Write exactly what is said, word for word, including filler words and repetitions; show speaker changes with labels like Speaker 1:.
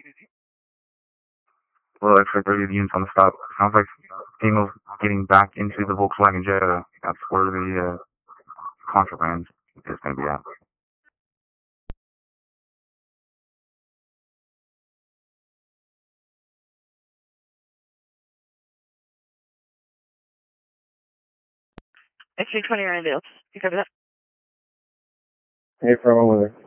Speaker 1: Well, extra thirty units on the stop. Sounds like Demo's getting back into the Volkswagen Jetta. That's where the uh, contraband is going to be at.
Speaker 2: X three twenty Ryan Dales. You cover that?
Speaker 3: Hey, from over there.